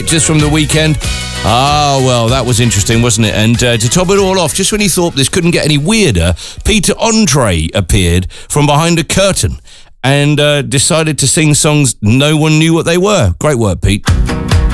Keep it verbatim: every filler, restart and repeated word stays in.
Just from the weekend. Ah, well, that was interesting, wasn't it? And uh, to top it all off, just when you thought this couldn't get any weirder, Peter Andre appeared from behind a curtain and uh, decided to sing songs no one knew what they were. Great work, Pete.